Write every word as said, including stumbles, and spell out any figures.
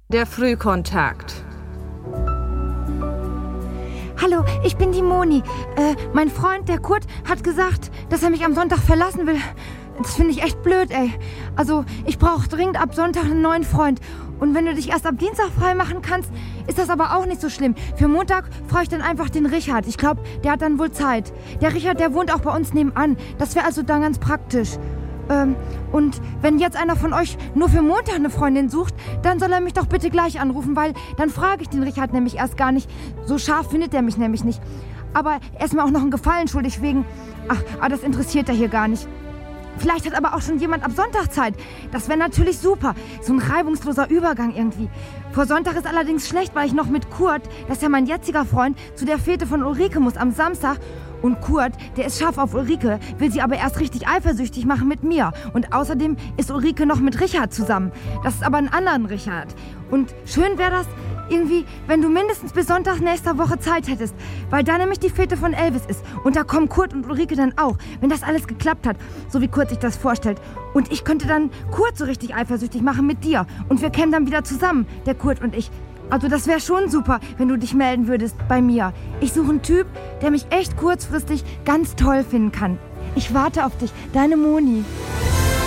Der Frühkontakt. Hallo, ich bin die Moni. Äh, mein Freund, der Kurt, hat gesagt, dass er mich am Sonntag verlassen will. Das finde ich echt blöd, ey. Also, ich brauche dringend ab Sonntag einen neuen Freund. Und wenn du dich erst ab Dienstag frei machen kannst, ist das aber auch nicht so schlimm. Für Montag frage ich dann einfach den Richard. Ich glaube, der hat dann wohl Zeit. Der Richard, der wohnt auch bei uns nebenan. Das wäre also dann ganz praktisch. Ähm, und wenn jetzt einer von euch nur für Montag eine Freundin sucht, dann soll er mich doch bitte gleich anrufen, weil dann frage ich den Richard nämlich erst gar nicht. So scharf findet er mich nämlich nicht. Aber er ist mir auch noch einen Gefallen schuldig wegen... Ach, aber das interessiert er hier gar nicht. Vielleicht hat aber auch schon jemand ab Sonntag Zeit. Das wäre natürlich super. So ein reibungsloser Übergang irgendwie. Vor Sonntag ist allerdings schlecht, weil ich noch mit Kurt, das ist ja mein jetziger Freund, zu der Fete von Ulrike muss am Samstag. Und Kurt, der ist scharf auf Ulrike, will sie aber erst richtig eifersüchtig machen mit mir. Und außerdem ist Ulrike noch mit Richard zusammen. Das ist aber ein anderer Richard. Und schön wäre das irgendwie, wenn du mindestens bis Sonntag nächster Woche Zeit hättest. Weil da nämlich die Fete von Elvis ist. Und da kommen Kurt und Ulrike dann auch, wenn das alles geklappt hat. So wie Kurt sich das vorstellt. Und ich könnte dann Kurt so richtig eifersüchtig machen mit dir. Und wir kämen dann wieder zusammen, der Kurt und ich. Also das wäre schon super, wenn du dich melden würdest bei mir. Ich suche einen Typ, der mich echt kurzfristig ganz toll finden kann. Ich warte auf dich, deine Moni.